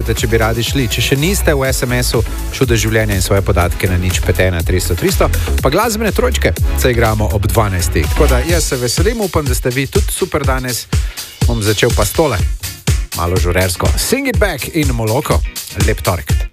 napišete, če bi radi šli. Če še niste v SMS-u, Čudo življenja in svoje podatke na 051 300 300, pa glasbene trojčke se igramo ob 12. Tako da jaz se veselim, upam, da ste vi tudi super danes. Bom začel pa s tole, malo žurersko. Sing It Back in Moloko. Lep torek.